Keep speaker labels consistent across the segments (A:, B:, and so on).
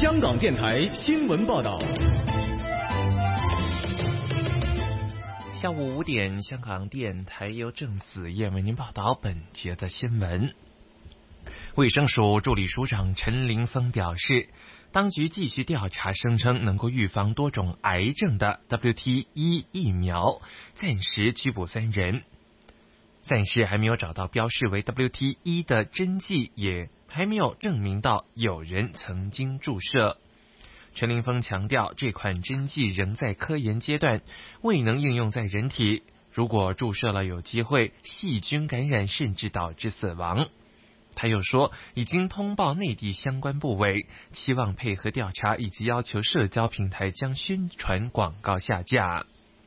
A: 香港电台新闻报道。
B: 下午5点，香港电台由郑子燕为您报道本节的新闻。卫生署助理署长陈凌峰表示，当局继续调查声称能够预防多种癌症的 WT1 疫苗，暂时拘捕3人。暂时还没有找到标示为 WT1 的针剂，也还没有证明到有人曾经注射。陈凌峰强调，这款针剂仍在科研阶段，未能应用在人体。如果注射了，有机会细菌感染，甚至导致死亡。他又说，已经通报内地相关部委，期望配合调查，以及要求社交平台将宣传广告下架。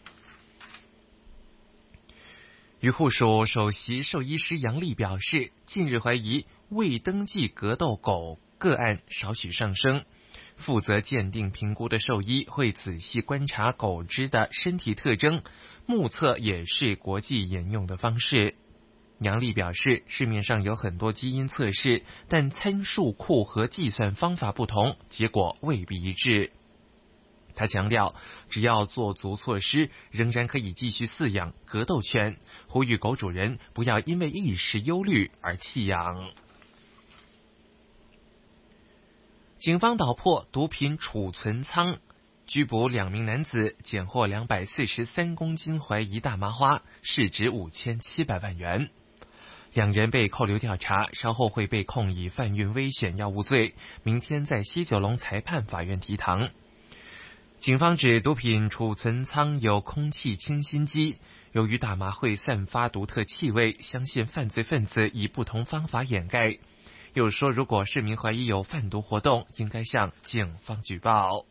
B: 渔护署首席兽医师杨丽表示，近日怀疑未登记格斗狗个案少许上升，负责鉴定评估的兽医会仔细观察狗只的身体特征，目测也是国际沿用的方式。杨丽表示，市面上有很多基因测试，但参数库和计算方法不同，结果未必一致。他强调，只要做足措施，仍然可以继续饲养格斗犬，呼吁狗主人不要因为一时忧虑而弃养。警方捣破毒品储存仓，拘捕2名男子，检获243公斤怀疑大麻花，市值5700万元。2人被扣留调查，稍后会被控以贩运危险药物罪，明天在西九龙裁判法院提堂。警方指毒品储存仓有空气清新机，由于大麻会散发独特气味，相信犯罪分子以不同方法掩盖。又说，如果市民怀疑有贩毒活动，应该向警方举报。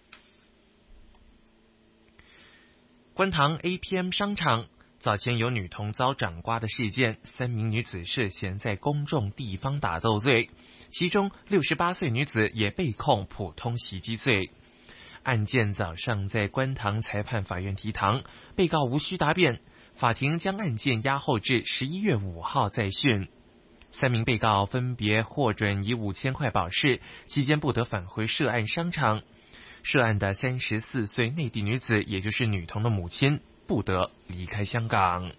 B: 观塘 APM 商场早前有女童遭掌掴的事件，3名女子涉嫌在公众地方打斗罪，其中68岁女子也被控普通袭击罪。案件早上在观塘裁判法院提堂，被告无需答辩，法庭将案件押后至11月5号再讯。3名被告分别获准以5000块保释，期间不得返回涉案商场。涉案的34岁内地女子，也就是女童的母亲，不得离开香港。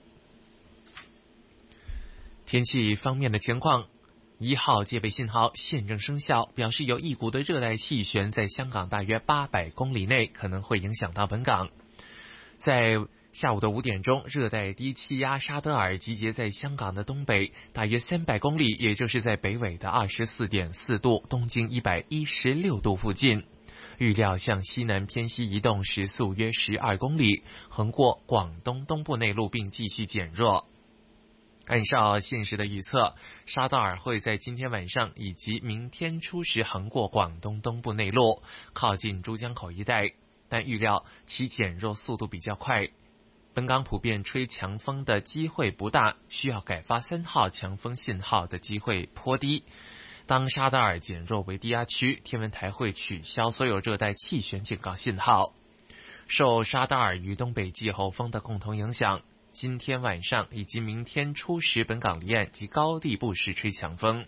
B: 天气方面的情况，1号戒备信号现正生效，表示有一股的热带气旋在香港大约800公里内，可能会影响到本港。在下午的5点钟，热带低气压沙德尔集结在香港的东北大约300公里，也就是在北纬的24.4度，东经116度附近。预料向西南偏西移动，时速约12公里，横过广东东部内陆并继续减弱。按照现时的预测，沙德尔会在今天晚上以及明天初时横过广东东部内陆，靠近珠江口一带，但预料其减弱速度比较快。本港普遍吹强风的机会不大，需要改发3号强风信号的机会颇低。当沙德尔减弱为低压区，天文台会取消所有热带气旋警告信号。受沙德尔与东北季候风的共同影响，今天晚上以及明天初时，本港离岸及高地不时吹强风。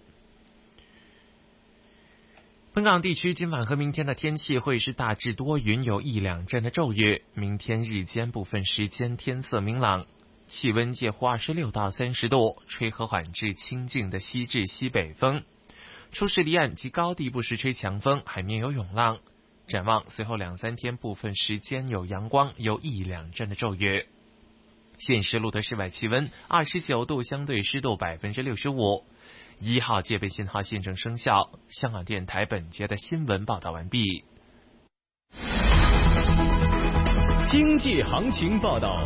B: 本港地区今晚和明天的天气会是大致多云，有1-2阵的骤雨。明天日间部分时间天色明朗，气温介乎26到30度，吹和缓至清劲的西至西北风。初时离岸及高地不时吹强风，海面有涌浪。展望随后2-3天部分时间有阳光，有1-2阵的骤雨。现时录得室外气温29度，相对湿度65%。1号戒备信号现正生效。香港电台本节的新闻报道完毕。
A: 经济行情报道。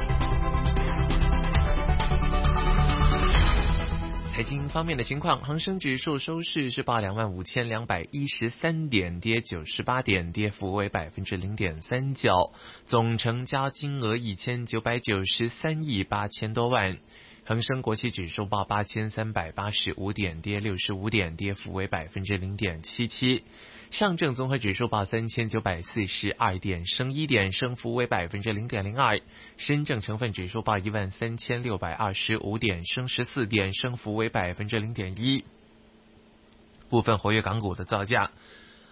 B: 财经方面的情况，恒生指数收市是报25,213点，跌98点，跌幅为0.39%，总成交金额1993亿8千多万。恒生国际指数报8385点，跌65点，跌幅为0.77%。上证综合指数报3942点，升1点，升幅为0.02%。深证成分指数报13625点，升14点，升幅为0.1%。部分活跃港股的造价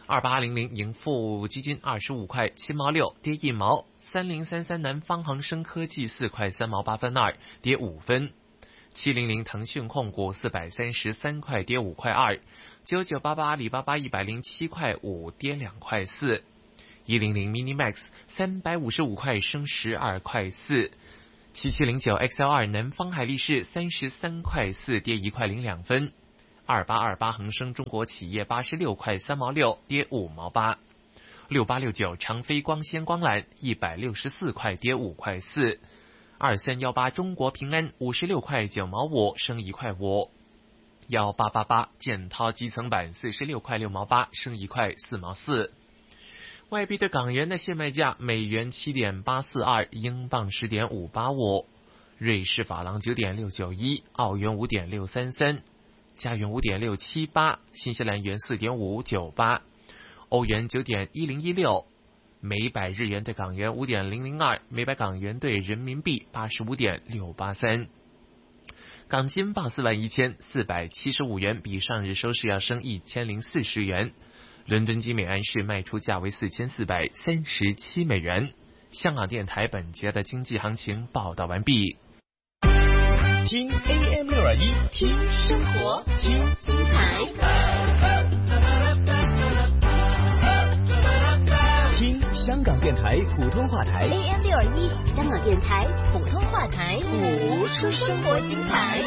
B: 2800盈富基金25块7毛6，跌1毛。3033南方恒生科技4块3毛8分2，跌5分。700腾讯控股433块，跌5块2。9988阿里巴巴107块5，跌2块4。100 Minimax 355块，升12块4。7709 XL2 南方海力士33块4，跌1块02分。2828恒生中国企业86块3毛6，跌5毛8。6869长飞光纤光缆164块，跌5块4。2318中国平安56块9毛5，升1块5。1888建滔基层板46块6毛8，升1块4毛4。外币对港元的现卖价：美元7.842，英镑10.585，瑞士法郎9.691，澳元5.633，加元5.678，新西兰元4.598，欧元9.1016，每百日元对港元5.002，每百港元对人民币85.683。港金报41475元，比上日收市要升1040元。伦敦金每安士卖出价为4437美元。香港电台本节的经济行情报道完毕。
A: 听 AM621，
C: 听生活，听精彩，
A: 听香港电台普通话台
C: AM621， 香港电台普通话台，
A: 谱出生活精彩。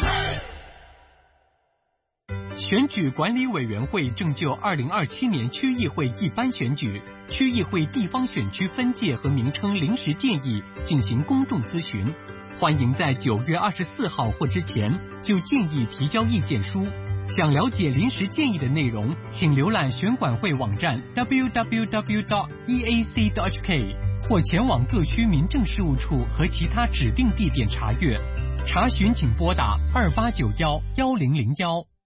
D: 选举管理委员会正就2027年区议会一般选举、区议会地方选区分界和名称临时建议进行公众咨询，欢迎在9月24号或之前就建议提交意见书。想了解临时建议的内容，请浏览选管会网站 www.eac.hk 或前往各区民政事务处和其他指定地点查阅。查询请拨打28911001。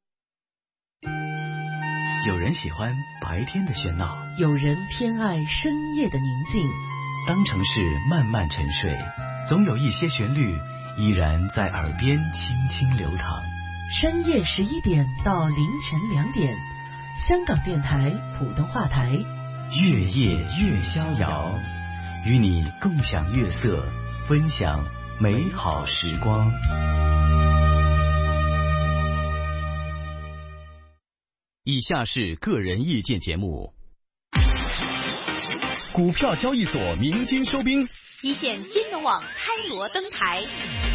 E: 有人喜欢白天的喧闹，
F: 有人偏爱深夜的宁静。
E: 当城市慢慢沉睡，总有一些旋律依然在耳边轻轻流淌。
F: 深夜11点到凌晨2点，香港电台普通话台，
E: 月夜越逍遥，与你共享月色，分享美好时光。
A: 以下是个人意见节目。股票交易所鸣金收兵，
C: 一线金融网开锣登台。